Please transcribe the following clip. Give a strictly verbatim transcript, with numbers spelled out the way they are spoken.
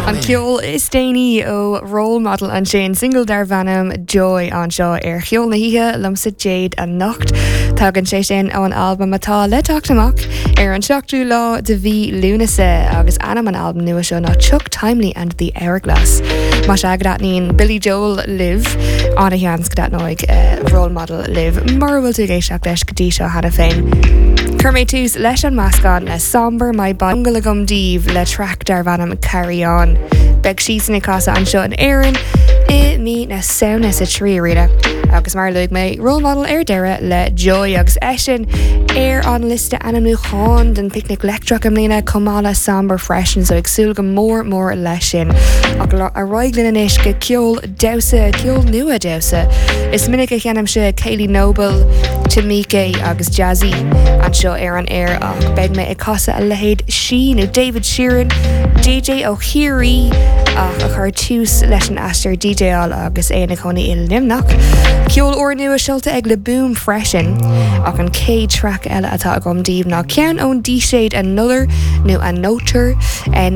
An ceol is déine ó role model an sin single dar bhanam Joy an seo ar cheol na hithe lumsa Jade a Nacht. Tágann sé sin ó an album atá le teachtamach ar an seachtú lá de bhí Lúnasa agus anam an album nua seo ná Chuck Timely and the Hourglass. Má se agad nín Billy Joel Liv anna heans gad nóig uh, role model Liv mar bhfuil tú géisteach leis go dtí seo hana féin. Curmé tús leis an mascán le somber mai bangal gom díomh le track dar bhanam Carry On. Beg síos na casa an seo an éireann I mí na saona sa trí riada. Agus mar luig mé role model ar deire le Joy agus eisian ar an liste anamú cháin den picnic lectrach am lína comala somber freshen so agsúil go mór mór leis sin. Ag a roiglin inis go ceol dausa, ceol nua dausa. Is minic a cheanam se Kaylee Noble, Tamika agus Jazzy an seo ar an air ach beg me I casa a lehéad Sheen ó David Sheeran, D J O'Heary ach a chur tús leis an astar D J all agus éana chona il nimnach. Ceol or nua seolta ag le boom freshen ach an cé track eile atá gom díomh ná cean ón D-Shade an Nuller nó an Noter en